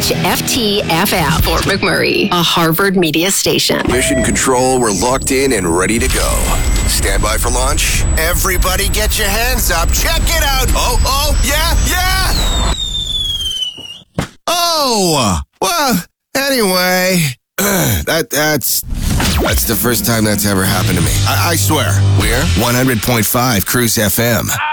WHFT-FM, Fort McMurray, a Harvard media station. Mission Control, we're locked in and ready to go. Stand by for launch. Everybody get your hands up. Check it out. Oh, yeah. Oh, well, anyway, that's the first time that's ever happened to me. I swear. We're 100.5 Cruise FM.